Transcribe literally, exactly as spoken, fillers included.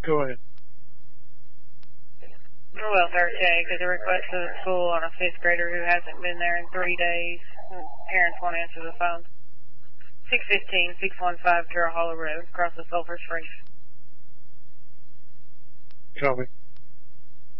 Go ahead. Welfare check is a request to the school on a fifth grader who hasn't been there in three days. Parents won't answer the phone. six fifteen, six one five Carroll Hollow Road, across the Sulphur Springs. Copy.